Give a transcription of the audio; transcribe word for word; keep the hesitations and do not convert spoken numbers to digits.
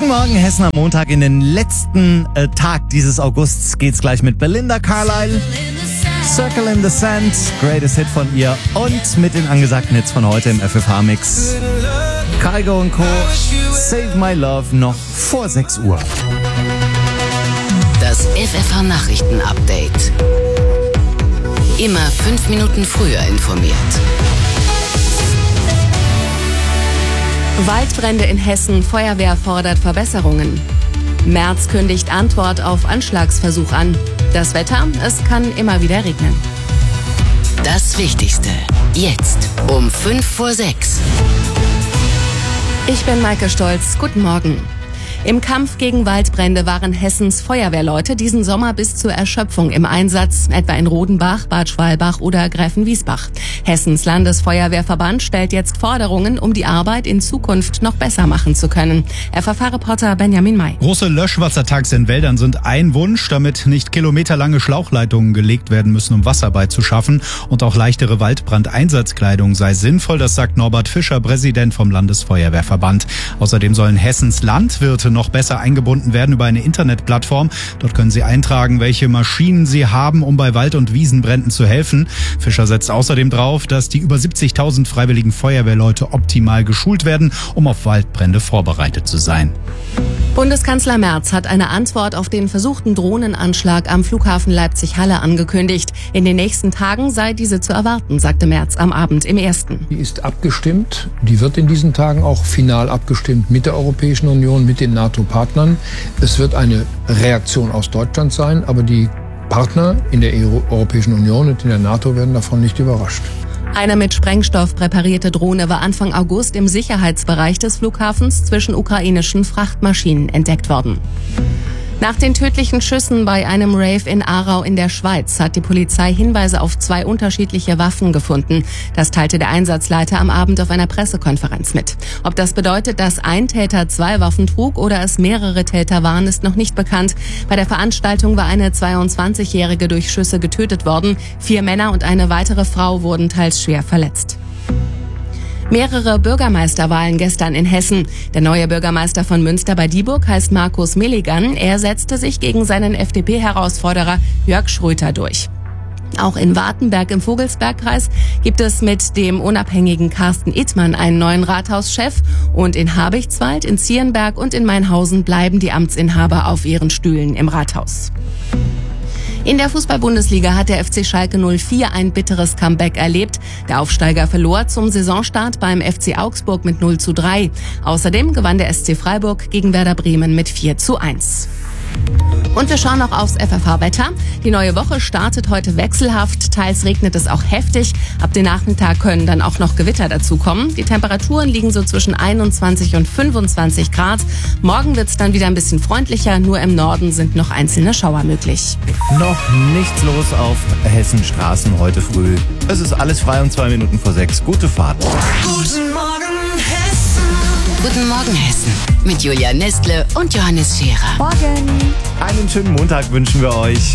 Guten Morgen, Hessen am Montag. In den letzten äh, Tag dieses Augusts geht's gleich mit Belinda Carlisle. Circle in the Sand, greatest Hit von ihr und mit den angesagten Hits von heute im F F H-Mix. Kygo und Co. Save My Love noch vor sechs Uhr. Das F F H-Nachrichten-Update. Immer fünf Minuten früher informiert. Waldbrände in Hessen, Feuerwehr fordert Verbesserungen. Merz kündigt Antwort auf Anschlagsversuch an. Das Wetter, es kann immer wieder regnen. Das Wichtigste, jetzt um fünf vor sechs. Ich bin Maike Stolz, guten Morgen. Im Kampf gegen Waldbrände waren Hessens Feuerwehrleute diesen Sommer bis zur Erschöpfung im Einsatz, etwa in Rodenbach, Bad Schwalbach oder Gräfenwiesbach. Hessens Landesfeuerwehrverband stellt jetzt Forderungen, um die Arbeit in Zukunft noch besser machen zu können. F F H-Reporter Benjamin May. Große Löschwassertanks in Wäldern sind ein Wunsch, damit nicht kilometerlange Schlauchleitungen gelegt werden müssen, um Wasser beizuschaffen. Und auch leichtere Waldbrandeinsatzkleidung sei sinnvoll, das sagt Norbert Fischer, Präsident vom Landesfeuerwehrverband. Außerdem sollen Hessens Landwirte noch besser eingebunden werden über eine Internetplattform. Dort können sie eintragen, welche Maschinen sie haben, um bei Wald- und Wiesenbränden zu helfen. Fischer setzt außerdem darauf, dass die über siebzigtausend freiwilligen Feuerwehrleute optimal geschult werden, um auf Waldbrände vorbereitet zu sein. Bundeskanzler Merz hat eine Antwort auf den versuchten Drohnenanschlag am Flughafen Leipzig-Halle angekündigt. In den nächsten Tagen sei diese zu erwarten, sagte Merz am Abend im Ersten. Die ist abgestimmt. Die wird in diesen Tagen auch final abgestimmt mit der Europäischen Union, mit den NATO-Partnern. Es wird eine Reaktion aus Deutschland sein, aber die Partner in der Europäischen Union und in der NATO werden davon nicht überrascht. Eine mit Sprengstoff präparierte Drohne war Anfang August im Sicherheitsbereich des Flughafens zwischen ukrainischen Frachtmaschinen entdeckt worden. Nach den tödlichen Schüssen bei einem Rave in Aarau in der Schweiz hat die Polizei Hinweise auf zwei unterschiedliche Waffen gefunden. Das teilte der Einsatzleiter am Abend auf einer Pressekonferenz mit. Ob das bedeutet, dass ein Täter zwei Waffen trug oder es mehrere Täter waren, ist noch nicht bekannt. Bei der Veranstaltung war eine zweiundzwanzigjährige durch Schüsse getötet worden. Vier Männer und eine weitere Frau wurden teils schwer verletzt. Mehrere Bürgermeisterwahlen gestern in Hessen. Der neue Bürgermeister von Münster bei Dieburg heißt Markus Milligan. Er setzte sich gegen seinen F D P-Herausforderer Jörg Schröter durch. Auch in Wartenberg im Vogelsbergkreis gibt es mit dem unabhängigen Carsten Ittmann einen neuen Rathauschef. Und in Habichtswald, in Zierenberg und in Mainhausen bleiben die Amtsinhaber auf ihren Stühlen im Rathaus. In der Fußball-Bundesliga hat der F C Schalke null vier ein bitteres Comeback erlebt. Der Aufsteiger verlor zum Saisonstart beim F C Augsburg mit null zu drei. Außerdem gewann der S C Freiburg gegen Werder Bremen mit vier zu eins. Und wir schauen noch aufs F F H-Wetter. Die neue Woche startet heute wechselhaft. Teils regnet es auch heftig. Ab dem Nachmittag können dann auch noch Gewitter dazukommen. Die Temperaturen liegen so zwischen einundzwanzig und fünfundzwanzig Grad. Morgen wird es dann wieder ein bisschen freundlicher. Nur im Norden sind noch einzelne Schauer möglich. Noch nichts los auf Hessens Straßen heute früh. Es ist alles frei um zwei Minuten vor sechs. Gute Fahrt. Guten Morgen, Hessen. Guten Morgen, Hessen. Mit Julia Nestle und Johannes Scherer. Morgen! Einen schönen Montag wünschen wir euch.